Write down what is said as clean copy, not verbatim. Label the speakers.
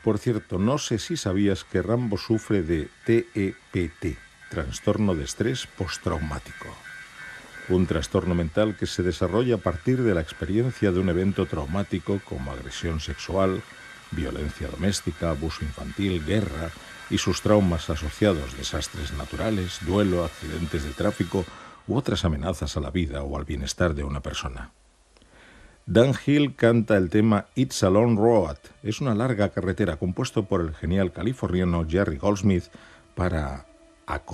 Speaker 1: Por cierto, no sé si sabías que Rambo sufre de TEPT, trastorno de estrés postraumático. Un trastorno mental que se desarrolla a partir de la experiencia de un evento traumático como agresión sexual, violencia doméstica, abuso infantil, guerra y sus traumas asociados, desastres naturales, duelo, accidentes de tráfico u otras amenazas a la vida o al bienestar de una persona. Dan Hill canta el tema It's a Long Road. Es una larga carretera compuesto por el genial californiano Jerry Goldsmith para